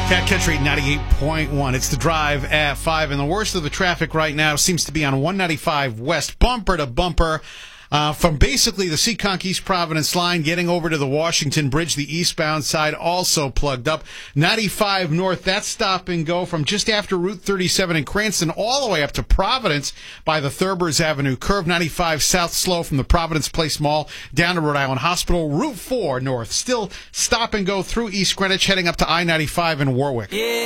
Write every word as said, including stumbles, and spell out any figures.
Cat Country ninety-eight point one. It's the drive at five, and the worst of the traffic right now seems to be on one ninety-five West, bumper to bumper. Uh, from basically the Seekonk East Providence line, getting over to the Washington Bridge, the eastbound side also plugged up. ninety-five North, that's stop and go from just after Route thirty-seven in Cranston all the way up to Providence by the Thurbers Avenue curve. ninety-five South slow from the Providence Place Mall down to Rhode Island Hospital. Route four North, still stop and go through East Greenwich, heading up to I ninety-five in Warwick. Yeah.